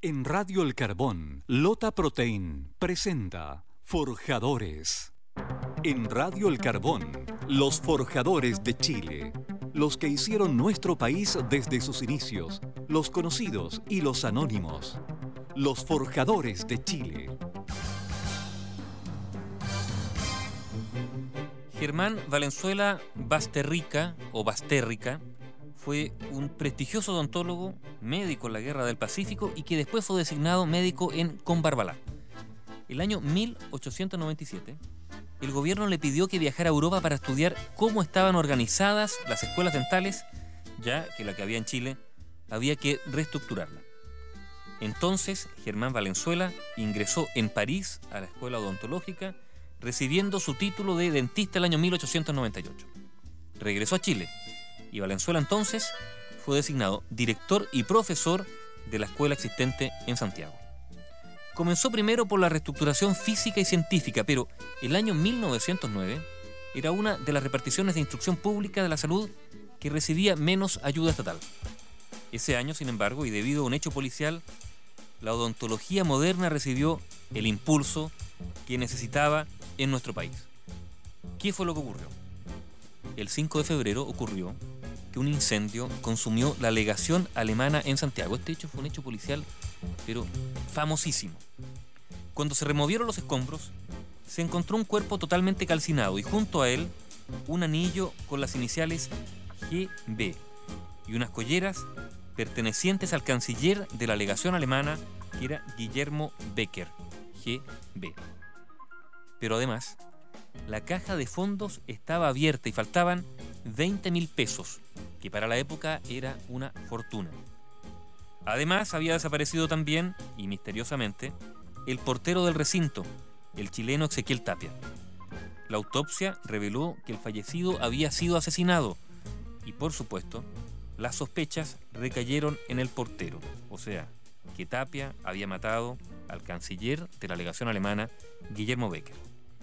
En Radio El Carbón, Lota Protein presenta Forjadores. En Radio El Carbón, los forjadores de Chile. Los que hicieron nuestro país desde sus inicios, los conocidos y los anónimos. Los forjadores de Chile. Germán Valenzuela Basterrica o Bastérrica fue un prestigioso odontólogo, médico en la Guerra del Pacífico y que después fue designado médico en Combarbalá. El año 1897, el gobierno le pidió que viajara a Europa para estudiar cómo estaban organizadas las escuelas dentales, ya que la que había en Chile había que reestructurarla. Entonces, Germán Valenzuela ingresó en París a la escuela odontológica, recibiendo su título de dentista el año 1898. Regresó a Chile y Valenzuela entonces fue designado director y profesor de la escuela existente en Santiago. Comenzó primero por la reestructuración física y científica, pero el año 1909 era una de las reparticiones de instrucción pública de la salud que recibía menos ayuda estatal. Ese año, sin embargo, y debido a un hecho policial, la odontología moderna recibió el impulso que necesitaba en nuestro país. ¿Qué fue lo que ocurrió? El 5 de febrero ocurrió que un incendio consumió la legación alemana en Santiago. Este hecho fue un hecho policial, pero famosísimo. Cuando se removieron los escombros, se encontró un cuerpo totalmente calcinado y junto a él un anillo con las iniciales GB y unas colleras pertenecientes al canciller de la legación alemana, que era Guillermo Becker, GB. Pero además, la caja de fondos estaba abierta y faltaban 20.000 pesos, que para la época era una fortuna. Además, había desaparecido también, y misteriosamente, el portero del recinto, el chileno Ezequiel Tapia. La autopsia reveló que el fallecido había sido asesinado y, por supuesto, las sospechas recayeron en el portero, o sea, que Tapia había matado al canciller de la legación alemana, Guillermo Becker.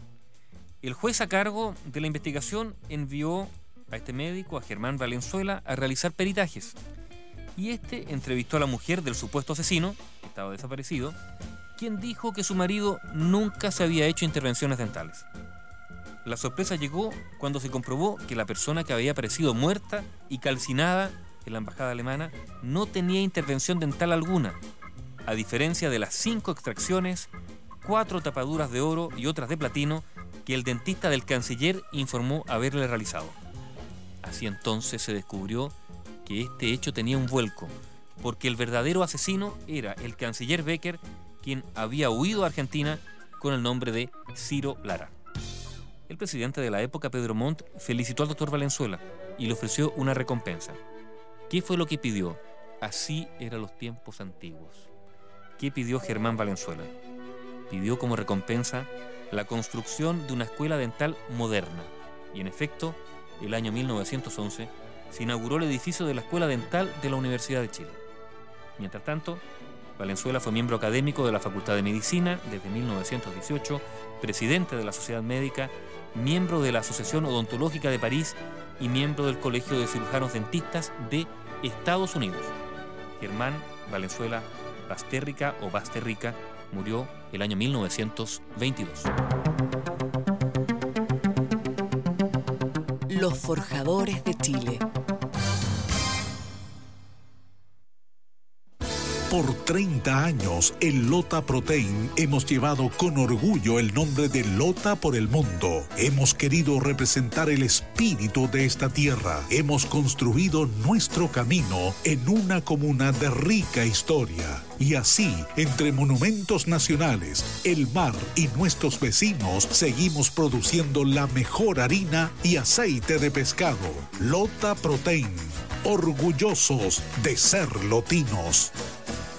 El juez a cargo de la investigación envió a este médico, a Germán Valenzuela, a realizar peritajes. Y este entrevistó a la mujer del supuesto asesino, que estaba desaparecido, quien dijo que su marido nunca se había hecho intervenciones dentales. La sorpresa llegó cuando se comprobó que la persona que había aparecido muerta y calcinada en la embajada alemana no tenía intervención dental alguna, a diferencia de las 5 extracciones, 4 tapaduras de oro y otras de platino que el dentista del canciller informó haberle realizado. Así entonces se descubrió que este hecho tenía un vuelco, porque el verdadero asesino era el canciller Becker, quien había huido a Argentina con el nombre de Ciro Lara. El presidente de la época, Pedro Montt, felicitó al doctor Valenzuela y le ofreció una recompensa. ¿Qué fue lo que pidió? Así eran los tiempos antiguos. ¿Qué pidió Germán Valenzuela? Pidió como recompensa la construcción de una escuela dental moderna. Y en efecto, el año 1911 se inauguró el edificio de la Escuela Dental de la Universidad de Chile. Mientras tanto, Valenzuela fue miembro académico de la Facultad de Medicina desde 1918, presidente de la Sociedad Médica, miembro de la Asociación Odontológica de París y miembro del Colegio de Cirujanos Dentistas de Estados Unidos. Germán Valenzuela Bastérrica o Basterrica murió el año 1922. Los forjadores de Chile. Por 30 años, en Lota Protein hemos llevado con orgullo el nombre de Lota por el mundo. Hemos querido representar el espíritu de esta tierra. Hemos construido nuestro camino en una comuna de rica historia. Y así, entre monumentos nacionales, el mar y nuestros vecinos, seguimos produciendo la mejor harina y aceite de pescado. Lota Protein, orgullosos de ser lotinos.